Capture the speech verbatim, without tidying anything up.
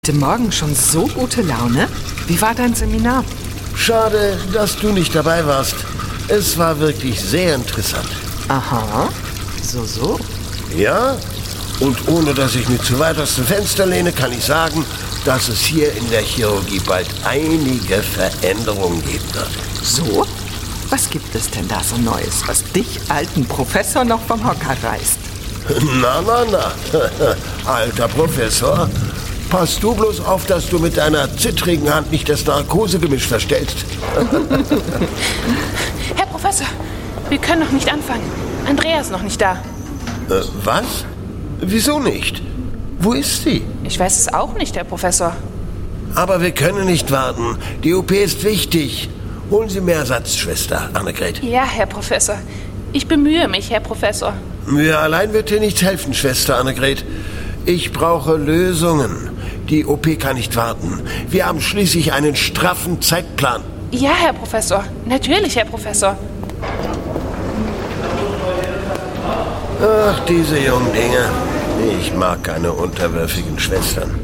Heute Morgen schon so gute Laune? Wie war dein Seminar? Schade, dass du nicht dabei warst. Es war wirklich sehr interessant. Aha, so, so. Ja, und ohne dass ich mich zu weit aus dem Fenster lehne, kann ich sagen, dass es hier in der Chirurgie bald einige Veränderungen geben wird. So? Was gibt es denn da so Neues, was dich, alten Professor, noch vom Hocker reißt? Na, na, na, alter Professor, pass du bloß auf, dass du mit deiner zittrigen Hand nicht das Narkosegemisch verstellst. Herr Professor, wir können noch nicht anfangen. Andrea ist noch nicht da. Äh, was? Wieso nicht? Wo ist sie? Ich weiß es auch nicht, Herr Professor. Aber wir können nicht warten. Die O P ist wichtig. Holen Sie mehr Ersatz, Schwester Annegret. Ja, Herr Professor. Ich bemühe mich, Herr Professor. Mir allein wird dir nichts helfen, Schwester Annegret. Ich brauche Lösungen. Die O P kann nicht warten. Wir haben schließlich einen straffen Zeitplan. Ja, Herr Professor. Natürlich, Herr Professor. Ach, diese jungen Dinge. Ich mag keine unterwürfigen Schwestern.